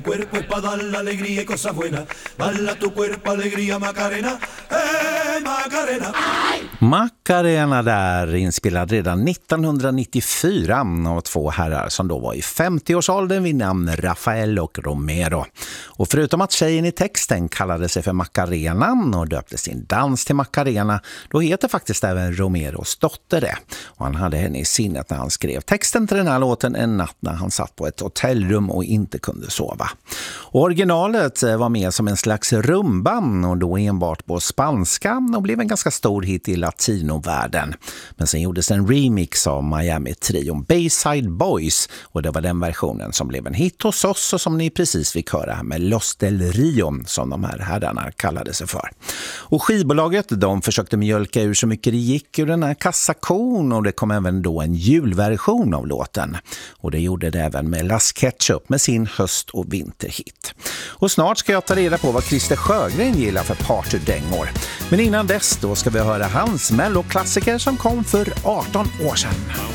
Cuerpo es para dar la alegría y cosas buenas. Bala tu cuerpo, alegría, Macarena. Macarena. Macarena där, inspelad redan 1994 av två herrar som då var i 50-årsåldern vid namn Rafael och Romero. Och förutom att tjejen i texten kallade sig för Macarena och döpte sin dans till Macarena, då heter faktiskt även Romeros dotter det. Och han hade henne i sinnet när han skrev texten till den här låten en natt när han satt på ett hotellrum och inte kunde sova. Och originalet var med som en slags rumba och då enbart på spanska och blev en ganska stor hit i latinovärlden. Men sen gjordes en remix av Miami-trion Bayside Boys och det var den versionen som blev en hit hos oss och som ni precis fick höra här med Los del Rio som de här herrarna kallade sig för. Och skivbolaget de försökte mjölka ur så mycket det gick ur den här kassakon och det kom även då en julversion av låten. Och det gjorde det även med Las Ketchup med sin höst- och vinterhit. Och snart ska jag ta reda på vad Christer Sjögren gillar för partydängor. Men innan dess då ska vi höra hans melloklassiker som kom för 18 år sedan.